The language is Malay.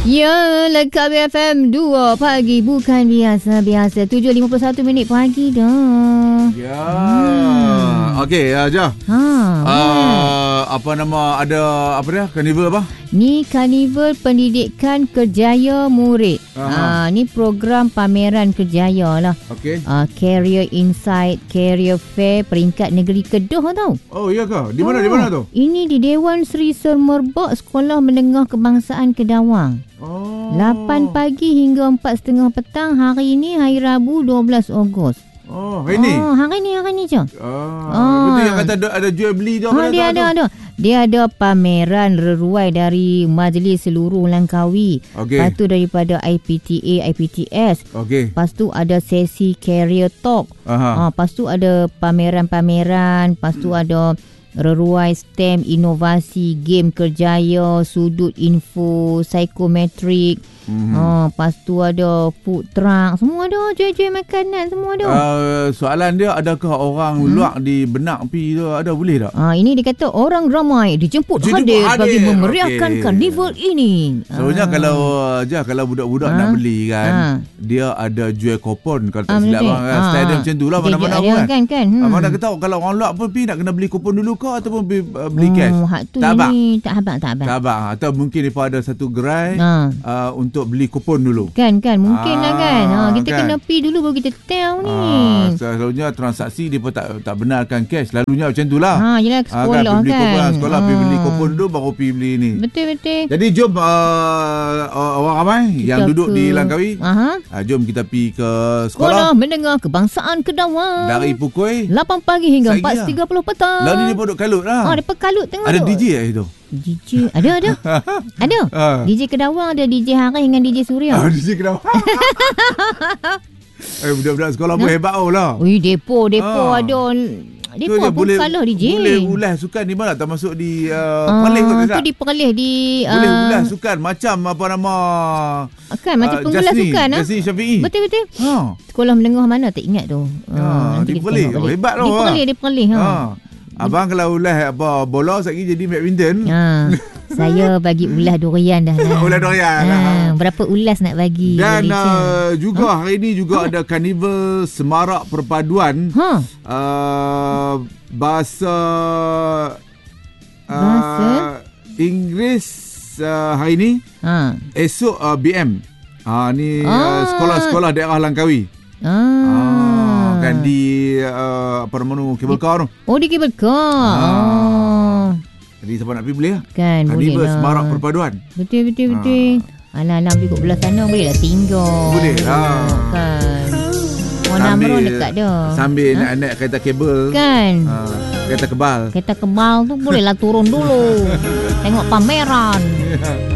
Ya, Lekab FM 2 pagi bukan biasa-biasa. 7.51 minit pagi dah. Ya. Okey, Jah. Apa nama ada apa dia? Karnival apa? Ni Karnival Pendidikan Kerjaya Murid. Ni program pameran kerjaya lah. Okey. Career Insight Career Fair peringkat negeri Kedah tau. Oh, iya ke? Di mana tu? Ini di Dewan Seri Semerbak Sekolah Menengah Kebangsaan Kedawang. 8 pagi hingga 4.30 petang. Hari ini hari Rabu 12 Ogos. Hari ni? Hari ni je. Betul yang kata ada jual beli tu. Ada. Dia ada pameran reruai dari Majlis Seluruh Langkawi. Lepas tu daripada IPTA, IPTS. Lepas tu ada sesi Career Talk. Lepas tu ada pameran-pameran. Lepas tu ada reruai STEM, inovasi, game kerjaya, sudut info, psikometrik. Lepas tu ada food truck. Semua ada, jual-jual makanan semua ada. Soalan dia, adakah orang luar di benak pi tu ada, boleh tak? Ini dia kata orang ramai dijemput hadir bagi memeriahkan karnival ini. Sebenarnya kalau budak-budak nak beli kan, dia ada jual kupon kalau tak silap kan. Stadium macam tu lah mana-mana kan. Mana kita tahu kalau orang luar pun pi nak kena beli kupon dulu ke ataupun beli cash? Tak abang. Atau mungkin dia ada satu gerai untuk beli kupon dulu. Kan mungkin lah kan. Kita kan kena pi dulu baru kita tahu ni. Selalunya transaksi dia pun tak benarkan cash. Selalunya macam tu lah. Yelah sekolah kan. Sekolah pergi beli kupon dulu baru pergi beli ni. Betul. Jadi jom orang ramai yang duduk di Langkawi. Jom kita pergi ke sekolah Menengah Kebangsaan Kedawang. dari pukul 8 pagi hingga 4.30 petang. Lalu ni dia pun duduk kalut lah. Dia kalut tengok. Ada DJ itu. DJ ada. DJ Kedawang ada, DJ Haris dengan DJ Surya. DJ Kedawang. Budak-budak sekolah pun hebat lah. Depo ada. Depo pun kalah DJ. Boleh ulas sukan di mana? Termasuk di Perlis kot tak? Tu di Perlis di boleh ulas sukan macam apa nama? Kan macam pengulas sukan Jasni Syafi'i. Betul. Sekolah menengah mana tak ingat tu. Di Perlis. Hebat tu. Di Perlis. Abang kalau ulas apa bola sekali jadi badminton. Saya bagi ulas durian dah lah. Ulas durian lah. Berapa ulas nak bagi? Dan juga hari ini juga ada Karnival Semarak Perpaduan. Bahasa Inggeris hari ini. Esok BM. Ni sekolah-sekolah daerah Langkawi. Kan di apa nama kabel car tu. Di kabel car. Jadi siapa nak pergi boleh lah. Kan boleh lah. Semarak Perpaduan. Betul. Alam-alam pergi kat belah sana boleh lah tinggal. Boleh lah. Kan. Warna Amron dekat dah. Sambil nak kereta kabel. Kan. Kereta kebal. Kereta kebal tu boleh lah turun dulu. Tengok pameran.